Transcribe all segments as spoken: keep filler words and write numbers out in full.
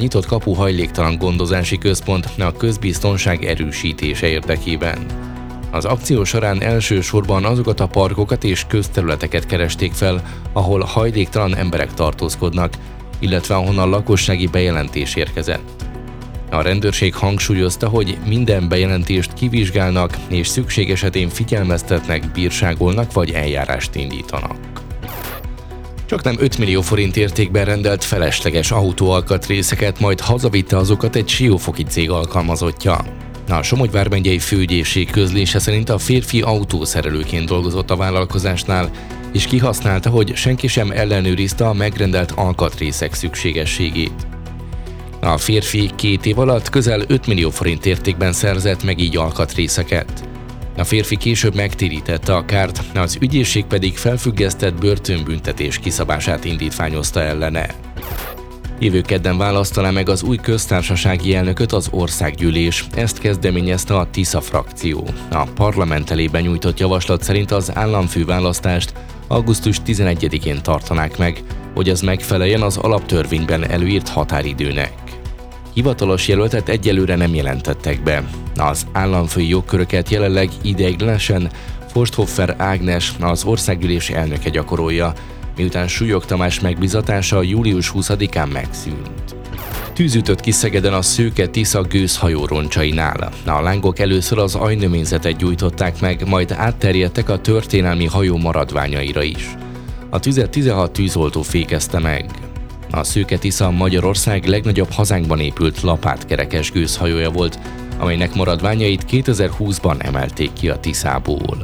nyitott kapu hajléktalan gondozási központ a közbiztonság erősítése érdekében. Az akció során elsősorban azokat a parkokat és közterületeket keresték fel, ahol hajléktalan emberek tartózkodnak, illetve ahonnan lakossági bejelentés érkezett. A rendőrség hangsúlyozta, hogy minden bejelentést kivizsgálnak, és szükség esetén figyelmeztetnek, bírságolnak vagy eljárást indítanak. Csaknem öt millió forint értékben rendelt felesleges autóalkatrészeket, majd hazavitte azokat egy siófoki cég alkalmazottja. A Somogy vármegyei főügyészség közlése szerint a férfi autószerelőként dolgozott a vállalkozásnál, és kihasználta, hogy senki sem ellenőrizte a megrendelt alkatrészek szükségességét. A férfi két év alatt közel öt millió forint értékben szerzett meg így alkatrészeket. A férfi később megtérítette a kárt, az ügyészség pedig felfüggesztett börtönbüntetés kiszabását indítványozta ellene. Jövő kedden választaná meg az új köztársasági elnököt az országgyűlés, ezt kezdeményezte a Tisza frakció. A parlament elé benyújtott javaslat szerint az államfőválasztást augusztus tizenegyedikén tartanák meg, hogy ez megfeleljen az alaptörvényben előírt határidőnek. Hivatalos jelöltet egyelőre nem jelentettek be. Az államfői jogköröket jelenleg ideiglenesen Forsthoffer Ágnes, az országgyűlés elnöke gyakorolja, miután Súlyog Tamás megbizatása július huszadikán megszűnt. Tűz ütött ki Szegeden a Szőke-Tisza gőzhajó roncsainál. A lángok először az ajnövényzetet gyújtották meg, majd átterjedtek a történelmi hajó maradványaira is. A tüzet tizenhat tűzoltó fékezte meg. A Szőke-Tisza Magyarország legnagyobb hazánkban épült lapátkerekes gőzhajója volt, amelynek maradványait kétezer-húszban emelték ki a Tiszából.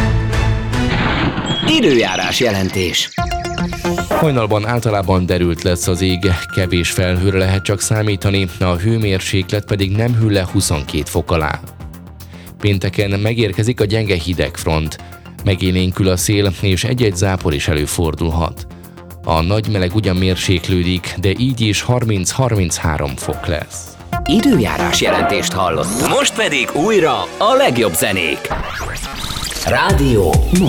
Időjárás jelentés. Hajnalban általában derült lesz az ég, kevés felhőre lehet csak számítani, a hőmérséklet pedig nem hűl le huszonkét fok alá. Pénteken megérkezik a gyenge hidegfront, megélénkül a szél, és egy-egy zápor is előfordulhat. A nagy meleg ugyan mérséklődik, de így is harminc-harminchárom fok lesz. Időjárás jelentést hallottam. Most pedig újra a legjobb zenék. Rádió